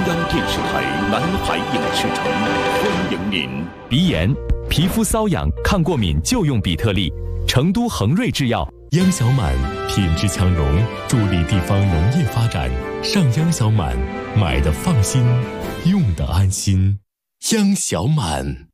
央电视台南海影视城欢迎您。 鼻炎、皮肤瘙痒、抗过敏就用比特利。成都恒瑞制药。 央小满品质强融，助力地方农业发展。上央小满，买的放心，用的安心。央小满。